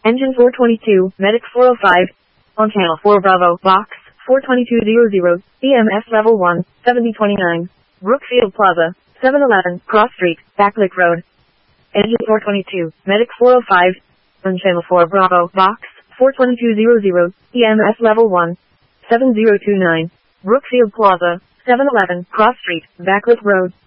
Engine 422, Medic 405. On channel 4 Bravo, box 42200, EMS level 1, 7029. Brookfield Plaza, 711, Cross Street, Backlick Road. Engine 422, Medic 405. On channel 4 Bravo, box 42200, EMS level 1, 7029. Brookfield Plaza, 711, Cross Street, Backlick Road.